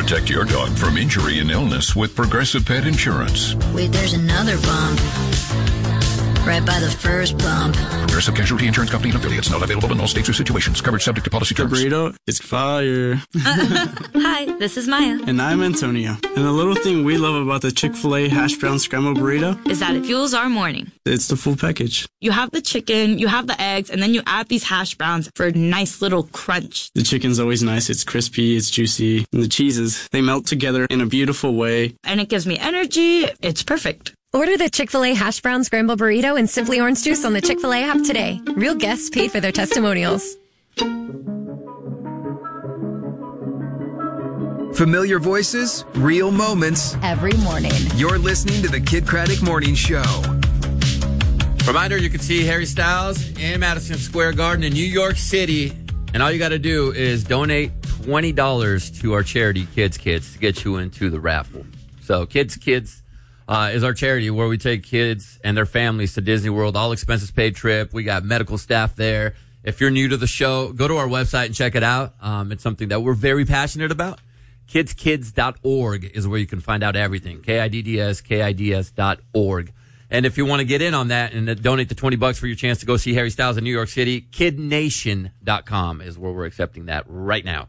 Protect your dog from injury and illness with Progressive Pet Insurance. Wait, there's another bump. Right by the first bump. Progressive Casualty Insurance Company and affiliates. Not available in all states or situations. Coverage subject to policy terms. Burrito, it's fire. Hi, this is Maya. And I'm Antonio. And the little thing we love about the Chick-fil-A hash brown scrambled burrito is that it fuels our morning. It's the full package. You have the chicken, you have the eggs, and then you add these hash browns for a nice little crunch. The chicken's always nice. It's crispy, it's juicy. And the cheeses, they melt together in a beautiful way. And it gives me energy. It's perfect. Order the Chick-fil-A hash brown scrambled burrito and Simply Orange Juice on the Chick-fil-A app today. Real guests paid for their testimonials. Familiar voices, real moments. Every morning. You're listening to the Kid Craddock Morning Show. Reminder, you can see Harry Styles in Madison Square Garden in New York City. And all you got to do is donate $20 to our charity, Kids to get you into the raffle. So Kids is our charity where we take kids and their families to Disney World, all expenses paid trip. We got medical staff there. If you're new to the show, go to our website and check it out. It's something that we're very passionate about. Kidskids.org is where you can find out everything. KIDS.org. And if you want to get in on that and donate the $20 for your chance to go see Harry Styles in New York City, KidNation.com is where we're accepting that right now.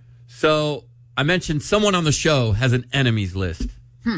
So I mentioned someone on the show has an enemies list.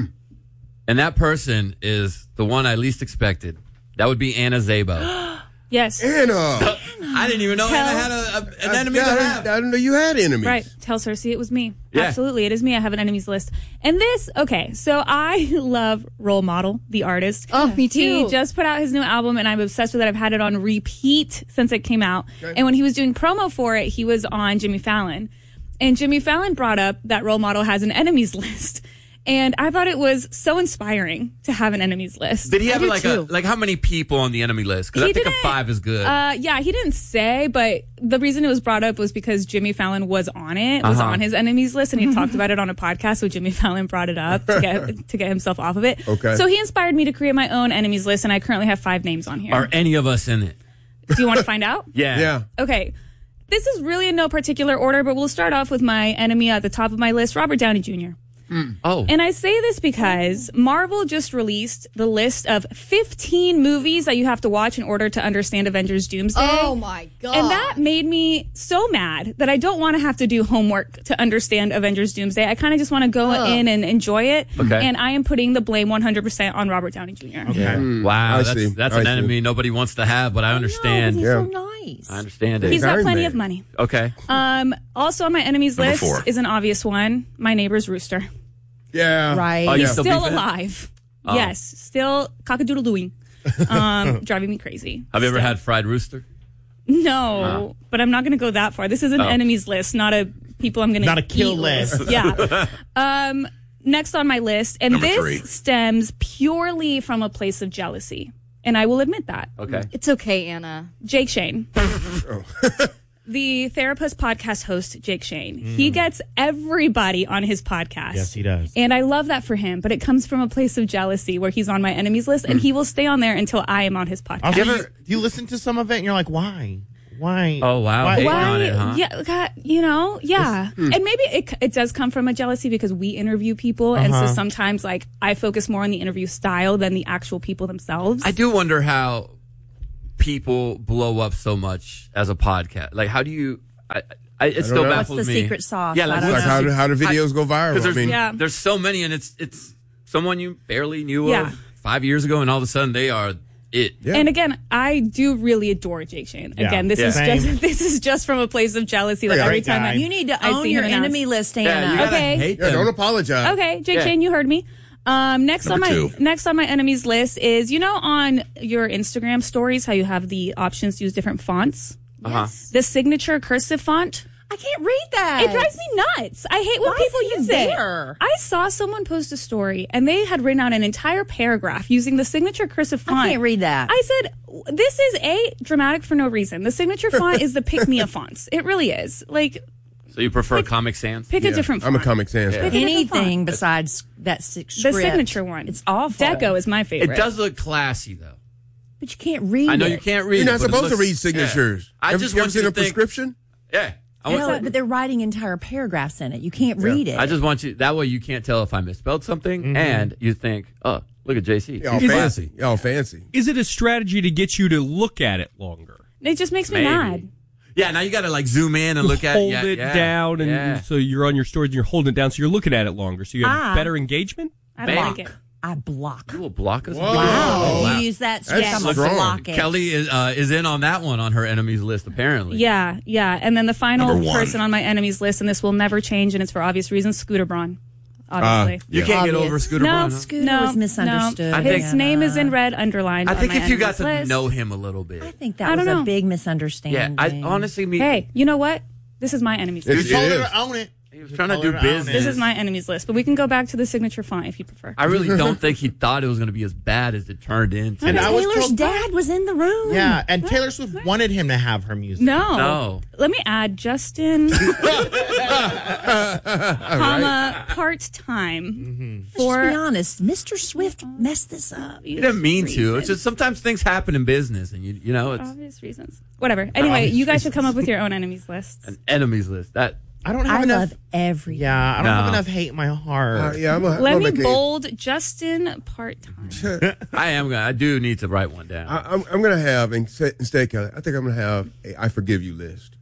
And that person is the one I least expected. That would be Anna Szabo. Yes. Anna. I didn't even know Anna had an enemy to have. I didn't know you had enemies. Right. Tell Cersei it was me. Yeah. Absolutely. It is me. I have an enemies list. And so I love Role Model, the artist. Oh, me too. He just put out his new album, and I'm obsessed with it. I've had it on repeat since it came out. Okay. And when he was doing promo for it, he was on Jimmy Fallon. And Jimmy Fallon brought up that Role Model has an enemies list. And I thought it was so inspiring to have an enemies list. Did he have like how many people on the enemy list? Because I think a 5 is good. Yeah, he didn't say, but the reason it was brought up was because Jimmy Fallon was on it, was on his enemies list, and he talked about it on a podcast. So Jimmy Fallon brought it up to get himself off of it. Okay. So he inspired me to create my own enemies list, and I currently have 5 names on here. Are any of us in it? Do you want to find out? Yeah. Okay. This is really in no particular order, but we'll start off with my enemy at the top of my list, Robert Downey Jr. Oh. And I say this because Marvel just released the list of 15 movies that you have to watch in order to understand Avengers Doomsday. Oh, my God. And that made me so mad that I don't want to have to do homework to understand Avengers Doomsday. I kind of just want to go in and enjoy it. Okay. And I am putting the blame 100% on Robert Downey Jr. Okay. Wow. That's an enemy nobody wants to have, but I understand. He's so nice. I understand it. He's got plenty of money. Okay. Also on my enemies Number list 4 is an obvious one. My neighbor's rooster. Yeah. Right. Oh, you He's still still beef it? alive. Oh. Yes. Still cock-a-doodle-dooing. Driving me crazy. Have you ever Still. had fried rooster? No, but I'm not going to go that far. This is an enemies list, not a people I'm going to Not a kill list. Yeah. Next on my list, and Number this 3. stems purely from a place of jealousy, and I will admit that. Okay. It's okay, Anna. Jake Shane. The Therapist podcast host, Jake Shane. He gets everybody on his podcast. Yes, he does. And I love that for him, but it comes from a place of jealousy where he's on my enemies list, and he will stay on there until I am on his podcast. Also, do you listen to some of it and you're like, why? Why? Oh, wow. Why? Hating Why? on it, huh? Yeah, God, yeah. And maybe it does come from a jealousy because we interview people, and so sometimes like I focus more on the interview style than the actual people themselves. I do wonder how people blow up so much as a podcast. Like, how do you? It still know. baffles me. What's the secret sauce? Yeah, I don't Like know. how do videos go viral? Because there's so many, and it's someone you barely knew of 5 years ago, and all of a sudden they are it. Yeah. And again, I do really adore Jake Shane. Yeah. Again, this is just from a place of jealousy. Like every time guy. You need to I own see your him announce- enemy list, Yeah, you Anna. gotta Okay. hate Yeah, them. don't apologize. Okay, Jake Yeah. Shane, you heard me. Next Number on 2. next on my enemies list is, on your Instagram stories how you have the options to use different fonts. The signature cursive font. I can't read that. It drives me nuts. I hate when Why people is it use there? it. I saw someone post a story and they had written out an entire paragraph using the signature cursive font. I can't read that. I said, this is dramatic for no reason. The signature font is the pick-me-up fonts. It really is. Like, So you prefer Comic Sans? pick a different font. I'm a Comic Sans. Yeah. fan. Pick a different Anything font. besides that script. The signature one. It's awful. Deco is my favorite. It does look classy, though. But you can't read I know it. you can't read. You're not it, but it supposed to looks- read signatures. Yeah. I Ever just you ever want seen you a to think. prescription? Yeah. But they're writing entire paragraphs in it. You can't read it. I just want you, that way you can't tell if I misspelled something, and you think, oh, look at JC. Y'all fancy. Y'all fancy. Is it a strategy to get you to look at it longer? It just makes me mad. Yeah, now you got to like zoom in and look at it. Hold it down, and so you're on your stories and you're holding it down, so you're looking at it longer, so you have better engagement? I don't like it. I block. You will block us? Wow. Wow. You use that stick, I'm going to block it. Kelly is in on that one on her enemies list, apparently. Yeah. And then the final Number 1. person on my enemies list, and this will never change, and it's for obvious reasons, Scooter Braun. Obviously. You can't get over Scooter Braun, huh? Scooter was misunderstood. No. His name is in red underlined. I think on my if you got enemies to list. know him a little bit. I think that was a big misunderstanding. Yeah, I honestly mean. Hey, you know what? This is my enemies list. You told her to own it. He was trying to do business. This is my enemies list, but we can go back to the signature font if you prefer. I really don't think he thought it was going to be as bad as it turned into. And I was Taylor's told- dad was in the room. Yeah, and Taylor Swift wanted him to have her music. No. Let me add Justin, comma, part-time. Just be honest, Mr. Swift messed this up. He didn't mean to. It's just sometimes things happen in business, and you know it's Obvious reasons. Whatever. Anyway, you guys should come up with your own enemies lists. an enemies list. That I don't have I enough. love everything. Yeah, I don't have No. enough hate in my heart. Let me bold Justin part-time. I do need to write one down. I'm going to have, instead, Kelly, I think I'm going to have a I forgive you list.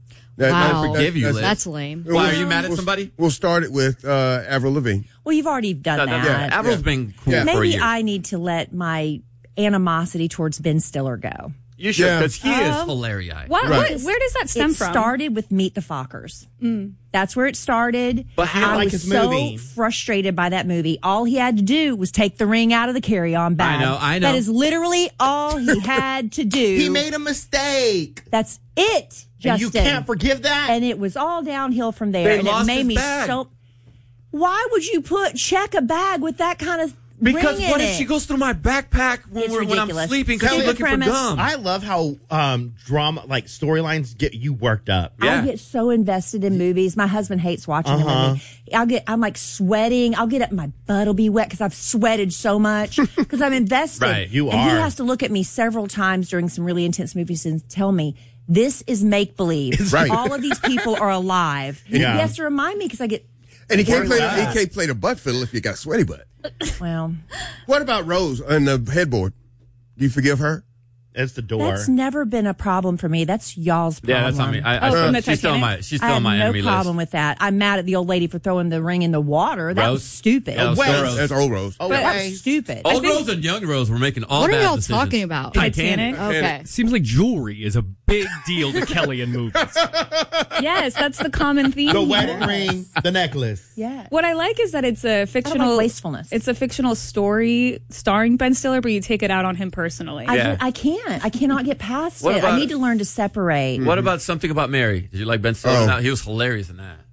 Wow. Forgive you list. That's lame. Why, are you mad at somebody? We'll start it with Avril Lavigne. Well, you've already done that. Yeah. Avril's been cool for a Maybe year. I need to let my animosity towards Ben Stiller go. You should, because he is hilarious. What? Where does that stem it from? started with Meet the Fockers. That's where it started. But how- I like was his so movie. frustrated by that movie. All he had to do was take the ring out of the carry-on bag. I know. That is literally all he had to do. He made a mistake. That's it, Justin. And you can't forgive that? And it was all downhill from there. They and lost it made his me bag. so. Why would you check a bag with that kind of Because ring what in if it? she goes through my backpack It's when I'm ridiculous. sleeping because she's Stupid looking premise. for gum? I love how drama, like storylines, get you worked up. Yeah. I get so invested in movies. My husband hates watching them with me. I'm like sweating. I'll get up, my butt will be wet because I've sweated so much because I'm invested. Right, you and are. he has to look at me several times during some really intense movies and tell me, this is make believe. Right. All of these people are alive. Yeah. He has to remind me because I get, And he can't Where's that? play the butt fiddle if you got sweaty butt. well, What about Rose and the headboard? Do you forgive her? It's the door. that's never been a problem for me. That's y'all's problem. Yeah, that's on me. from the She's still on Titanic? my. She's I still have on my no enemy problem list. with that. I'm mad at the old lady for throwing the ring in the water. That was Rose? stupid. Yeah, that was Wait. so Rose. That's old Rose. Oh, That wait. was stupid. Old Rose and Young Rose were making all What bad are y'all decisions. talking about? Titanic? Okay. Seems like jewelry is a big deal to Kelly in movies. Yes, that's the common theme. The here. wedding ring, the necklace. Yeah. What I like is that it's a fictional wastefulness. It's a fictional story starring Ben Stiller, but you take it out on him personally. Yeah. I can't. I cannot get past What it. about- I need to learn to separate. What about Something About Mary? Did you like Ben Stiller? Oh. No, he was hilarious in that.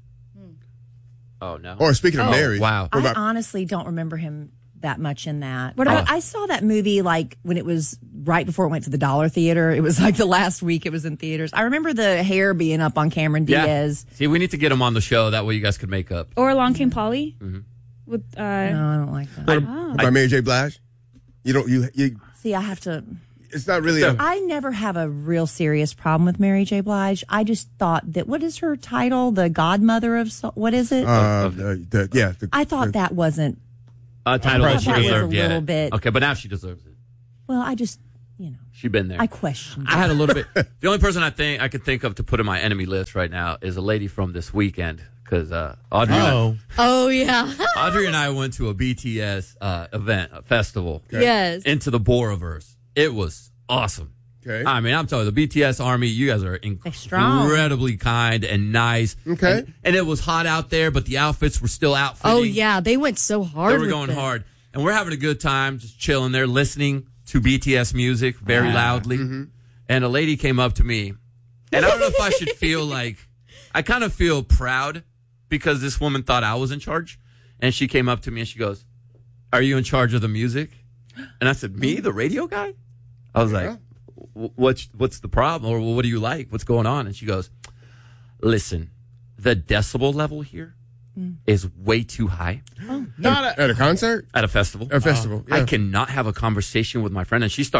Oh no. Or speaking of Mary. Wow. What I about honestly don't remember him that much in that. What about- I saw that movie like when it was right before it went to the Dollar Theater. It was like the last week it was in theaters. I remember the hair being up on Cameron Yeah. Diaz. See, we need to get him on the show. That way you guys could make up. Or Along Came Polly. With No, I don't like that. what about Mary J. Blige? You don't. You. See, I have to. It's not really. I never have a real serious problem with Mary J. Blige. I just thought that what is her title? The godmother of what is it? I thought that wasn't. A title I that thought she that was a deserved. Yeah. little bit- Okay, but now she deserves it. Well, I just She's been there. I questioned. I had a little bit. The only person I could think of to put in my enemy list right now is a lady from this weekend because Audrey. Oh, yeah. Audrey and I went to a BTS event, a festival. Yes. Into the Boroverse. It was awesome. Okay. I mean, I'm telling you, the BTS Army, you guys are strong. incredibly kind and nice. Okay. And it was hot out there, but the outfits were still outfitting. Oh, yeah. They went so hard. They were with going it. hard. And we're having a good time, just chilling there, listening to BTS music very loudly. And a lady came up to me. And I don't know if I should feel like, I kind of feel proud because this woman thought I was in charge. And she came up to me and she goes, "Are you in charge of the music?" And I said, "Me, the radio guy?" I was like, what's the problem? Or what do you like? What's going on? And she goes, "Listen, the decibel level here is way too high." Not at a concert? At a festival. At a festival, yeah. I cannot have a conversation with my friend. And she starts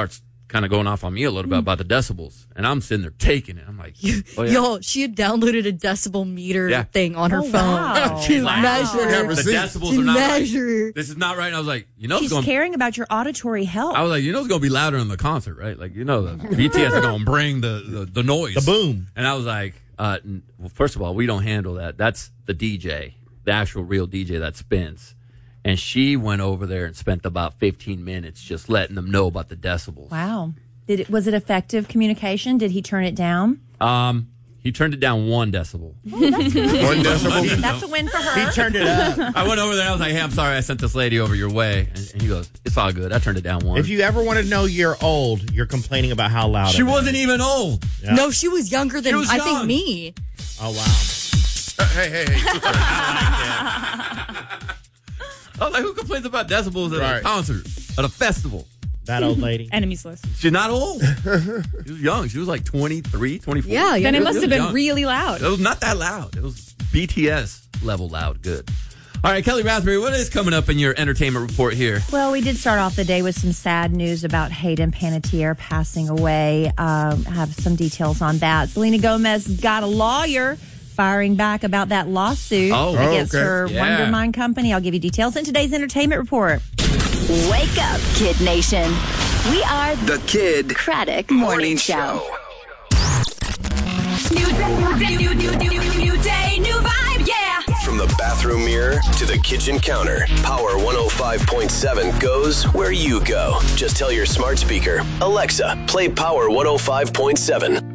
kind of going off on me a little bit about the decibels. And I'm sitting there taking it. I'm like, oh, yeah. Yo, she had downloaded a decibel meter thing on her phone. Wow. To measure. The decibels are not right. This is not right. And I was like, she's caring about your auditory health. I was like, it's going to be louder in the concert, right? Like, the BTS are going to bring the noise. The boom. And I was like, well, first of all, we don't handle that. That's the DJ, the actual real DJ that spins. And she went over there and spent about 15 minutes just letting them know about the decibels. Wow. Was it effective communication? Did he turn it down? He turned it down 1 decibel. Oh, that's good. 1 decibel? That's a win for her. He turned it up. I went over there and I was like, hey, I'm sorry I sent this lady over your way. And he goes, it's all good. I turned it down 1. If you ever want to know you're old, you're complaining about how loud she wasn't even old. Yeah. No, she was younger than, I think, me. Oh, wow. Hey. I was like, who complains about decibels at a concert, at a festival? That old lady. Enemies list. She's not old. She was young. She was like 23, 24. Yeah. Then it must have been young. really loud. It was not that loud. It was BTS level loud. Good. All right, Kelly Raspberry, what is coming up in your entertainment report here? Well, we did start off the day with some sad news about Hayden Panettiere passing away. I have some details on that. Selena Gomez got a lawyer firing back about that lawsuit against her Wonder Mind company. I'll give you details in today's entertainment report. Wake up, Kid Nation. We are the Kid Craddock Morning Show. New day, new vibe, yeah. From the bathroom mirror to the kitchen counter, Power 105.7 goes where you go. Just tell your smart speaker, Alexa, play Power 105.7.